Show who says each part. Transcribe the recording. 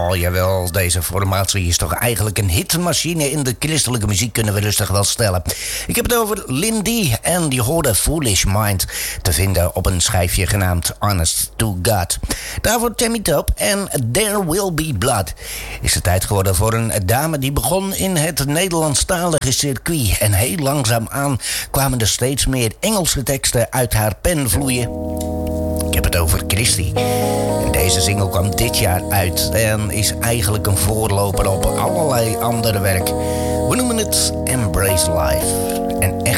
Speaker 1: Oh jawel, deze formatie is toch eigenlijk een hitmachine in de christelijke muziek, kunnen we rustig wel stellen. Ik heb het over Lindy en die hoorde Foolish Mind te vinden op een schijfje genaamd Honest to God. Daarvoor Tammy Top en There Will Be Blood. Is het tijd geworden voor een dame die begon in het Nederlandstalige circuit. En heel langzaamaan kwamen er steeds meer Engelse teksten uit haar pen vloeien. Ik heb het over Christy. En deze single kwam dit jaar uit en is eigenlijk een voorloper op allerlei andere werk. We noemen het Embrace Life. En echt